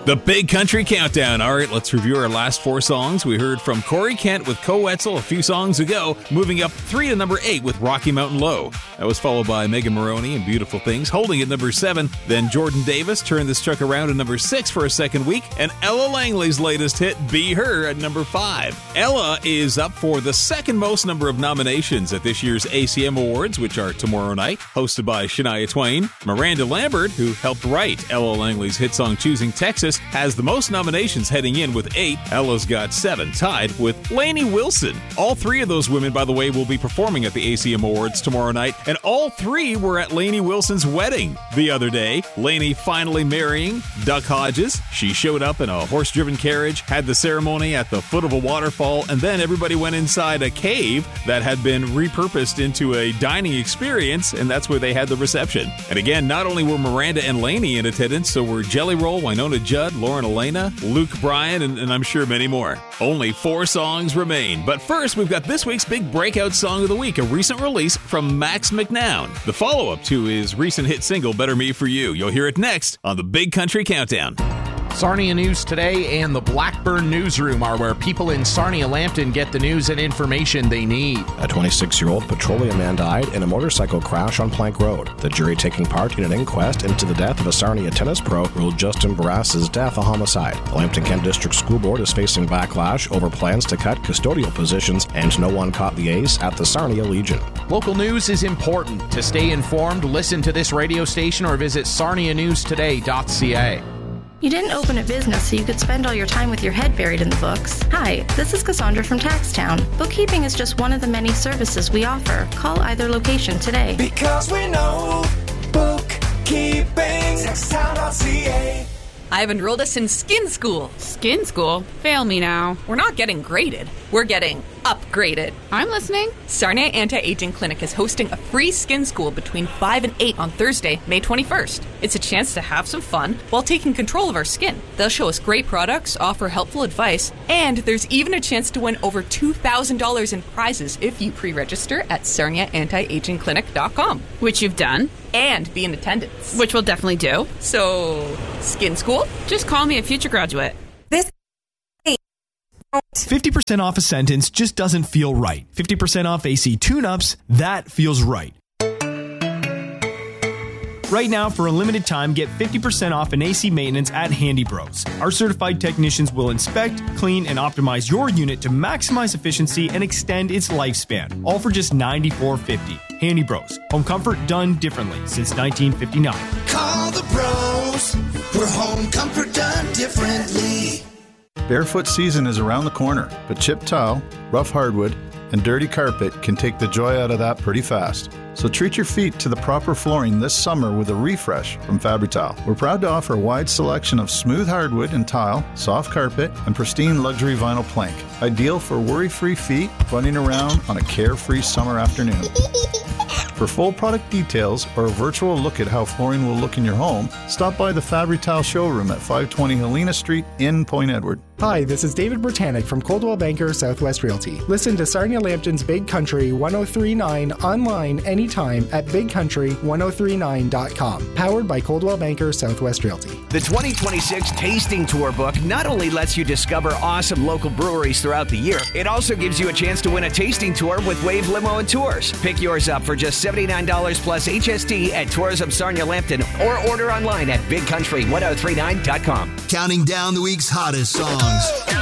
The Big Country Countdown. All right, let's review our last 4 songs. We heard from Corey Kent with Co-Wetzel a few songs ago, moving up 3 to number 8 with Rocky Mountain Low. That was followed by Megan Maroney and Beautiful Things, holding at number 7. Then Jordan Davis turned this truck around to number 6 for a second week, and Ella Langley's latest hit, Be Her, at number 5. Ella is up for the second most number of nominations at this year's ACM Awards, which are tomorrow night, hosted by Shania Twain. Miranda Lambert, who helped write Ella Langley's hit song Choosing Texas, has the most nominations heading in with 8. Ella's got 7, tied with Lainey Wilson. All 3 of those women, by the way, will be performing at the ACM Awards tomorrow night, and all 3 were at Lainey Wilson's wedding the other day. Lainey finally marrying Duck Hodges. She showed up in a horse-driven carriage, had the ceremony at the foot of a waterfall, and then everybody went inside a cave that had been repurposed into a dining experience, and that's where they had the reception. And again, not only were Miranda and Lainey in attendance, so were Jelly Roll, Winona Judd, Lauren Elena, Luke Bryan, and I'm sure many more. Only 4 songs remain. But first, we've got this week's big breakout song of the week, a recent release from Max McNown. The follow-up to his recent hit single, Better Me For You. You'll hear it next on the Big Country Countdown. Sarnia News Today and the Blackburn Newsroom are where people in Sarnia-Lambton get the news and information they need. A 26-year-old petroleum man died in a motorcycle crash on Plank Road. The jury taking part in an inquest into the death of a Sarnia tennis pro ruled Justin Barras' death a homicide. The Lambton-Kent District School Board is facing backlash over plans to cut custodial positions, and no one caught the ace at the Sarnia Legion. Local news is important. To stay informed, listen to this radio station or visit sarnianewstoday.ca. You didn't open a business so you could spend all your time with your head buried in the books. Hi, this is Cassandra from Taxtown. Bookkeeping is just one of the many services we offer. Call either location today. Because we know bookkeeping. Taxtown.ca. I've enrolled us in Skin School. Skin School? Fail me now. We're not getting graded. We're getting upgraded. I'm listening. Sarnia Anti-Aging Clinic is hosting a free skin school between 5 and 8 on Thursday, May 21st. It's a chance to have some fun while taking control of our skin. They'll show us great products, offer helpful advice, and there's even a chance to win over $2,000 in prizes if you pre-register at sarniaantiagingclinic.com. Which you've done. And be in attendance. Which we'll definitely do. So, skin school? Just call me a future graduate. 50% off a sentence just doesn't feel right. 50% off AC tune-ups, that feels right. Right now, for a limited time, get 50% off an AC maintenance at Handy Bros. Our certified technicians will inspect, clean, and optimize your unit to maximize efficiency and extend its lifespan, all for just $94.50. Handy Bros. Home comfort done differently since 1959. Call the pros for home comfort done differently. Barefoot season is around the corner, but chipped tile, rough hardwood, and dirty carpet can take the joy out of that pretty fast. So treat your feet to the proper flooring this summer with a refresh from Fabri-Tile. We're proud to offer a wide selection of smooth hardwood and tile, soft carpet, and pristine luxury vinyl plank. Ideal for worry-free feet running around on a carefree summer afternoon. For full product details or a virtual look at how flooring will look in your home, stop by the Fabri-Tile showroom at 520 Helena Street in Point Edward. Hi, this is David Britannic from Coldwell Banker Southwest Realty. Listen to Sarnia Lambton's Big Country 1039 online anytime at bigcountry1039.com. Powered by Coldwell Banker Southwest Realty. The 2026 Tasting Tour book not only lets you discover awesome local breweries throughout the year, it also gives you a chance to win a tasting tour with Wave Limo and Tours. Pick yours up for just $79 plus HST at Tourism Sarnia Lambton or order online at bigcountry1039.com. Counting down the week's hottest songs.